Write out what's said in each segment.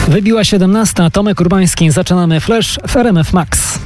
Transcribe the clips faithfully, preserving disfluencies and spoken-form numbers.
Wybiła siedemnasta. Tomek Urbański. Zaczynamy Flash w R M F Max.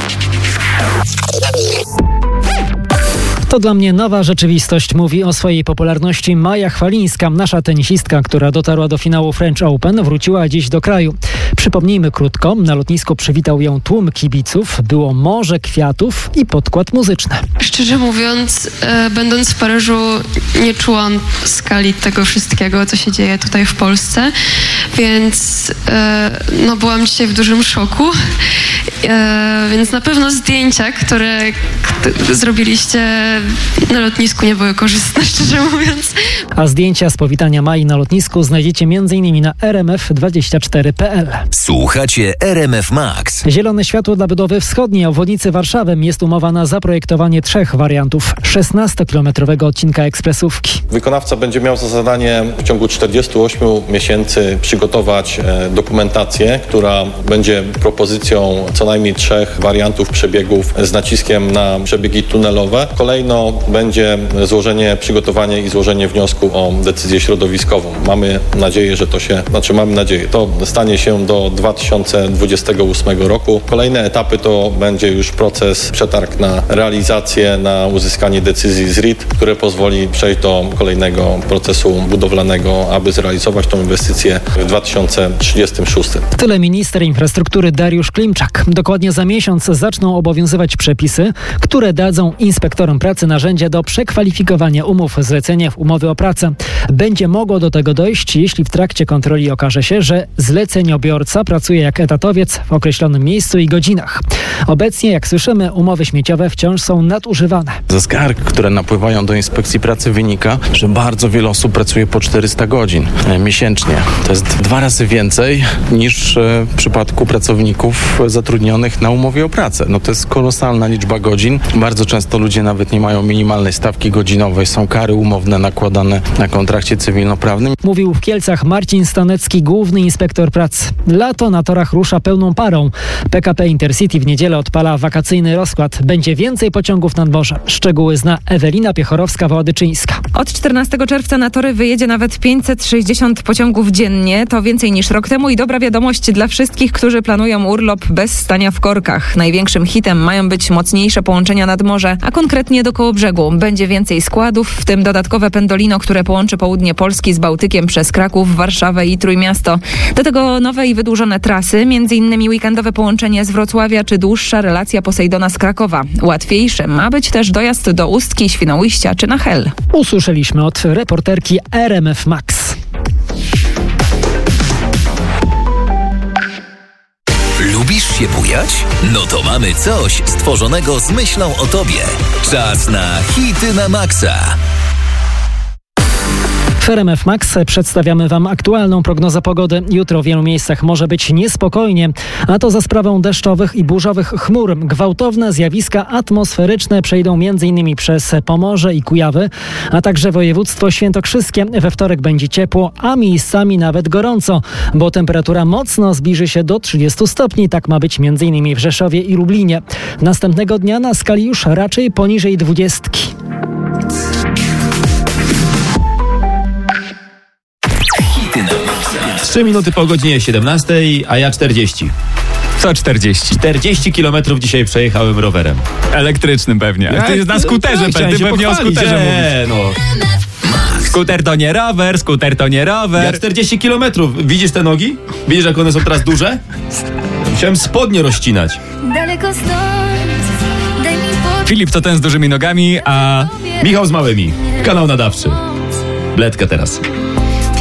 To dla mnie nowa rzeczywistość, mówi o swojej popularności Maja Chwalińska. Nasza tenisistka, która dotarła do finału French Open, wróciła dziś do kraju. Przypomnijmy krótko, na lotnisku przywitał ją tłum kibiców, było morze kwiatów i podkład muzyczny. Szczerze mówiąc, e, będąc w Paryżu, nie czułam skali tego wszystkiego, co się dzieje tutaj w Polsce, więc e, no, byłam dzisiaj w dużym szoku. E, więc na pewno zdjęcia, które k- zrobiliście na lotnisku, nie były korzystne, szczerze mówiąc. A zdjęcia z powitania Mai na lotnisku znajdziecie m in na r m f dwadzieścia cztery kropka p l. Słuchacie R M F Max. Zielone światło dla budowy wschodniej obwodnicy Warszawy. Jest umowa na zaprojektowanie trzech wariantów szesnastokilometrowego odcinka ekspresówki. Wykonawca będzie miał za zadanie w ciągu czterdziestu ośmiu miesięcy przygotować e, dokumentację, która będzie propozycją co najmniej trzech wariantów przebiegów z naciskiem na przebiegi tunelowe. Kolejno będzie złożenie, przygotowanie i złożenie wniosku o decyzję środowiskową. Mamy nadzieję, że to się, znaczy mamy nadzieję, to stanie się do dwa tysiące dwudziestego ósmego roku. Kolejne etapy to będzie już proces, przetarg na realizację, na uzyskanie decyzji z R I T, które pozwoli przejść do kolejnego procesu budowlanego, aby zrealizować tę inwestycję w dwa tysiące trzydziestym szóstym. Tyle minister infrastruktury Dariusz Klimczak. Dokładnie za miesiąc zaczną obowiązywać przepisy, które dadzą inspektorom pracy narzędzia do przekwalifikowania umów zlecenia w umowy o pracę. Będzie mogło do tego dojść, jeśli w trakcie kontroli okaże się, że zleceniobiorca pracuje jak etatowiec w określonym miejscu i godzinach. Obecnie, jak słyszymy, umowy śmieciowe wciąż są nadużywane. Ze skarg, które napływają do inspekcji pracy, wynika, że bardzo wiele osób pracuje po czterysta godzin e, miesięcznie. To jest dwa razy więcej niż e, w przypadku pracowników zatrudnionych na umowie o pracę. No to jest kolosalna liczba godzin. Bardzo często ludzie nawet nie mają minimalnej stawki godzinowej. Są kary umowne nakładane na kontrakcie cywilnoprawnym. Mówił w Kielcach Marcin Stanecki, główny inspektor pracy. Lato na torach rusza pełną parą. P K P Intercity w niedzielę odpala wakacyjny rozkład. Będzie więcej pociągów nad morze. Szczegóły zna Ewelina Piechorowska-Wołodyczyńska. Od czternastego czerwca na tory wyjedzie nawet pięćset sześćdziesiąt pociągów dziennie. To więcej niż rok temu i dobra wiadomość dla wszystkich, którzy planują urlop bez stania w korkach. Największym hitem mają być mocniejsze połączenia nad morze, a konkretnie do Kołobrzegu. Będzie więcej składów, w tym dodatkowe Pendolino, które połączy południe Polski z Bałtykiem przez Kraków, Warszawę i Trójmiasto. Do tego nowe i wydłużone trasy, między innymi weekendowe połączenie z Wrocławia czy dłuższa relacja Posejdona z Krakowa. Łatwiejszy ma być też dojazd do Ustki, Świnoujścia czy na Hel. Usłyszeliśmy od reporterki R M F Max. Lubisz się bujać? No to mamy coś stworzonego z myślą o tobie. Czas na hity na maksa. W R M F Max przedstawiamy Wam aktualną prognozę pogody. Jutro w wielu miejscach może być niespokojnie, a to za sprawą deszczowych i burzowych chmur. Gwałtowne zjawiska atmosferyczne przejdą m.in. przez Pomorze i Kujawy, a także województwo świętokrzyskie. We wtorek będzie ciepło, a miejscami nawet gorąco, bo temperatura mocno zbliży się do trzydziestu stopni. Tak ma być m.in. w Rzeszowie i Lublinie. Następnego dnia na skali już raczej poniżej dwudziestki. Trzy minuty po godzinie siedemnastej, a ja czterdzieści. Co czterdzieści? czterdzieści kilometrów dzisiaj przejechałem rowerem. Elektrycznym pewnie. Ja, Ty na skuterze, no, pe, ty pewnie o skuterze nie, mówisz. No. Skuter to nie rower, skuter to nie rower. Ja czterdzieści kilometrów. Widzisz te nogi? Widzisz, jak one są teraz duże? Musiałem spodnie rozcinać. Filip to ten z dużymi nogami, a Michał z małymi. Kanał nadawczy. Bledkę teraz.